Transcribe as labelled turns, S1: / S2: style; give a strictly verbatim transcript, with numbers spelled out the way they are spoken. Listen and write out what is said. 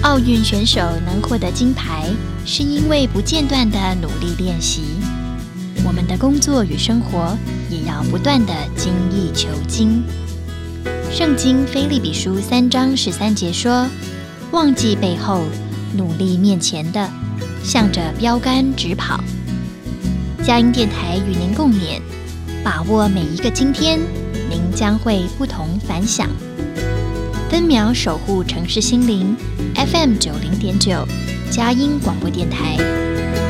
S1: 奥运选手能获得金牌，是因为不间断的努力练习。我们的工作与生活也要不断的精益求精。圣经腓立比书三章十三节说：忘记背后，努力面前的，向着标杆直跑。佳音电台与您共勉，把握每一个今天，您将会不同凡响。分秒守护城市心灵 ，F M 九零点九，佳音广播电台。